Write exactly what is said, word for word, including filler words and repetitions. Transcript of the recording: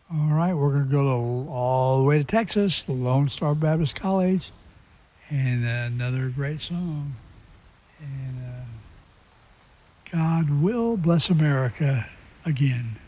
All right, we're going to go to, all the way to Texas, Lone Star Baptist College, and another great song. And uh, God will bless America again.